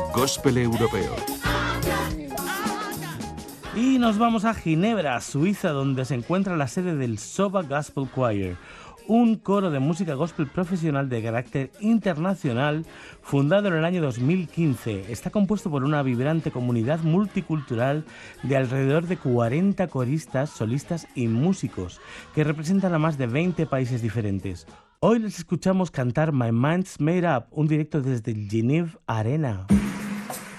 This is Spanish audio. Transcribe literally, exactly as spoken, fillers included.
Gospel europeo. Y nos vamos a Ginebra, Suiza, donde se encuentra la sede del Soba Gospel Choir, un coro de música gospel profesional de carácter internacional fundado en el año dos mil quince. Está compuesto por una vibrante comunidad multicultural de alrededor de cuarenta coristas, solistas y músicos que representan a más de veinte países diferentes. Hoy les escuchamos cantar My Mind's Made Up, un directo desde el Genève Arena.